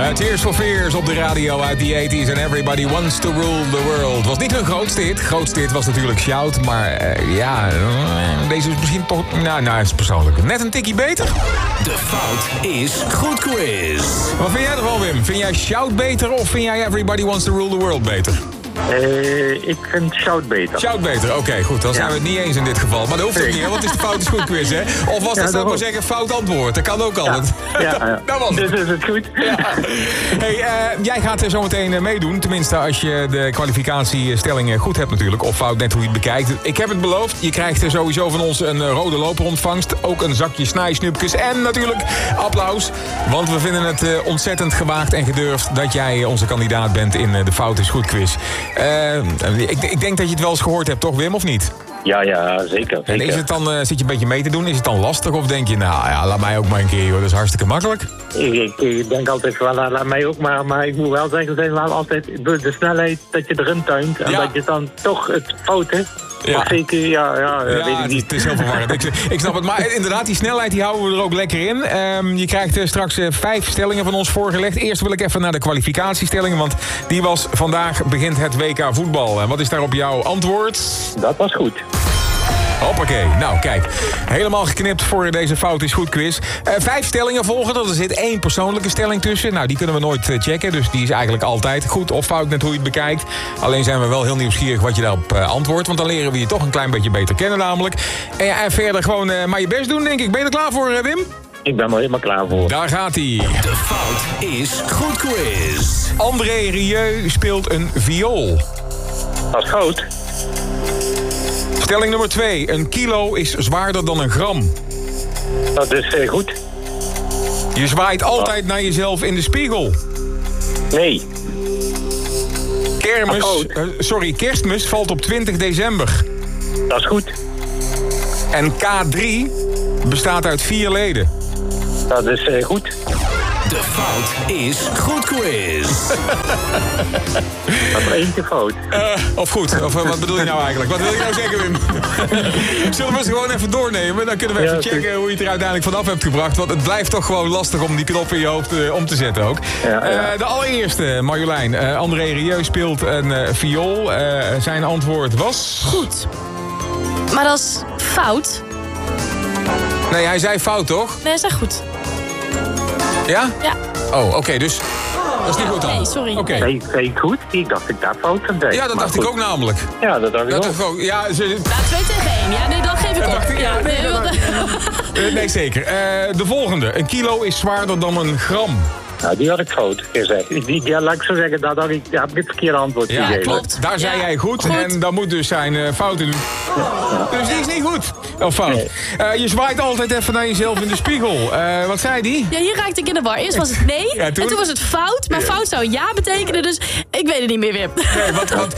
Tears for Fears op de radio uit de 80s en Everybody Wants to Rule the World. Was niet hun grootste hit. Grootste hit was natuurlijk Shout, maar deze is misschien toch... Nou, is persoonlijk net een tikkie beter. De fout is goed quiz. Wat vind jij ervan, Wim? Vind jij Shout beter of vind jij Everybody Wants to Rule the World beter? Ik vind Shout beter. Shout beter, oké, goed. Dan zijn we het niet eens in dit geval. Maar dat hoeft ook niet, want het is de fout is goed quiz, hè? Of was dat, zou ik maar zeggen, fout antwoord? Dat kan ook altijd. Ja. Dat was het. Dus is het goed. Ja. Hey, jij gaat er zo meteen meedoen. Tenminste, als je de kwalificatiestellingen goed hebt natuurlijk. Of fout, net hoe je het bekijkt. Ik heb het beloofd. Je krijgt er sowieso van ons een rode loperontvangst. Ook een zakje snijsnoepjes. En natuurlijk applaus. Want we vinden het ontzettend gewaagd en gedurfd dat jij onze kandidaat bent in de fout is goed quiz. Ik denk dat je het wel eens gehoord hebt, toch Wim, of niet? Ja, zeker. En is het dan, zit je een beetje mee te doen? Is het dan lastig of denk je, nou ja, laat mij ook maar een keer, hoor. Dat is hartstikke makkelijk. Ik denk altijd wel, laat mij ook maar ik moet wel zeggen, zijn wel altijd de snelheid dat je erin tuint en dat je dan toch het fout is. Ja. Zeker, weet ik niet. Het is heel verwarrend. Ik snap het. Maar inderdaad, die snelheid die houden we er ook lekker in. Je krijgt straks 5 stellingen van ons voorgelegd. Eerst wil ik even naar de kwalificatiestellingen. Want die was vandaag begint het WK voetbal. En wat is daarop jouw antwoord? Dat was goed. Hoppakee. Nou, kijk. Helemaal geknipt voor deze fout is goed quiz. 5 stellingen volgen. Er zit 1 persoonlijke stelling tussen. Nou, die kunnen we nooit checken. Dus die is eigenlijk altijd goed of fout net hoe je het bekijkt. Alleen zijn we wel heel nieuwsgierig wat je daarop antwoordt. Want dan leren we je toch een klein beetje beter kennen namelijk. En verder gewoon maar je best doen, denk ik. Ben je er klaar voor, Wim? Ik ben er helemaal klaar voor. Daar gaat hij. De fout is goed quiz. André Rieu speelt een viool. Dat is goed. Stelling nummer 2. Een kilo is zwaarder dan een gram. Dat is goed. Je zwaait altijd naar jezelf in de spiegel. Nee. Kerstmis valt op 20 december. Dat is goed. En K3 bestaat uit 4 leden. Dat is goed. De fout is goed quiz. Dat is eentje fout. Of goed, of wat bedoel je nou eigenlijk? Wat wil je nou zeggen, Wim? Zullen we ze gewoon even doornemen? Dan kunnen we even checken hoe je het er uiteindelijk vanaf hebt gebracht. Want het blijft toch gewoon lastig om die knop in je hoofd om te zetten ook. De allereerste, Marjolein. André Rieu speelt een viool. Zijn antwoord was... Goed. Maar dat is fout. Nee, hij zei fout, toch? Nee, hij zei goed. Ja? Ja. Oh, oké, dus... Dat is niet goed dan. Nee, sorry. Okay. Nee, goed. Ik dacht ik daar fout van deed. Ja, dat dacht ik ook namelijk. Ja, dat dacht ik ook. Ja, 2 tegen 1. Ja, nee, dan geef ik op. Nee, zeker. De volgende. Een kilo is zwaarder dan een gram. Nou, die had ik fout gezegd. Laat ik zo zeggen, daar heb ik het verkeerde antwoord gegeven. Ja, klopt. Daar zei jij goed. En dan moet dus zijn fout in. Dus die is niet goed. Of fout. Nee. Je zwaait altijd even naar jezelf in de spiegel. Wat zei die? Ja, hier raakte ik in de war. Eerst was het nee. Ja, en toen was het fout. Maar fout zou ja betekenen. Dus ik weet het niet meer, Wim. Nee,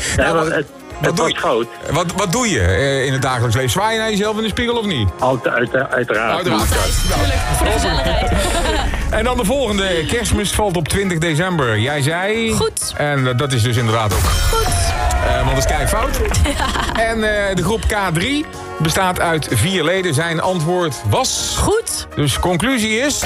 Wat doe je in het dagelijks leven? Zwaai je naar jezelf in de spiegel of niet? Uiteraard. Natuurlijk, voor de gezelligheid. En dan de volgende. Kerstmis valt op 20 december. Jij zei... Goed. En dat is dus inderdaad ook goed. Want dat is kijkfout. Ja. En de groep K3 bestaat uit 4 leden. Zijn antwoord was... Goed. Dus conclusie is...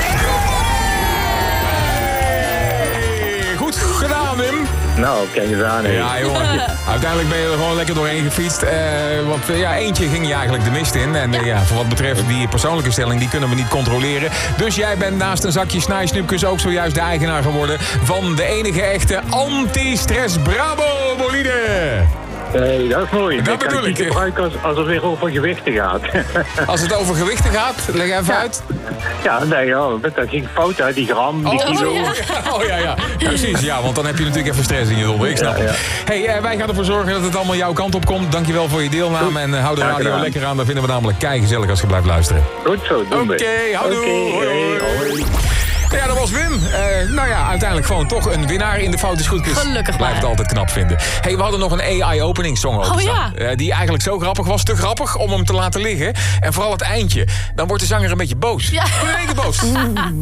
Goed gedaan, Wim. Nou, kijk eens aan. Ja, jongen. Uiteindelijk ben je er gewoon lekker doorheen gefietst. Want eentje ging je eigenlijk de mist in. En voor wat betreft die persoonlijke stelling, die kunnen we niet controleren. Dus jij bent naast een zakje snijsnoepjes ook zojuist de eigenaar geworden van de enige echte anti-stress Bravo bolide. Nee, dat is mooi. Dat bedoel ik. Gebruiken als het weer over gewichten gaat. Als het over gewichten gaat, leg even uit. Ja, nee, dat ging fout uit, die gram, die kilo. Ja. Precies, ja, want dan heb je natuurlijk even stress in je dol. Ik snap het. Hey, wij gaan ervoor zorgen dat het allemaal jouw kant op komt. Dankjewel voor je deelname en hou de radio lekker aan. Dan vinden we namelijk keigezellig als je blijft luisteren. Goed zo, doen we. Oké, houdoe. Hoi. Ja, dat was Wim. Uiteindelijk gewoon toch een winnaar in de Fout is Goed quiz. Gelukkig Blijf het altijd knap vinden. Hey, we hadden nog een AI-openingssong over staan. Die eigenlijk zo grappig was. Te grappig om hem te laten liggen. En vooral het eindje. Dan wordt de zanger een beetje boos. Ja. In één keer boos.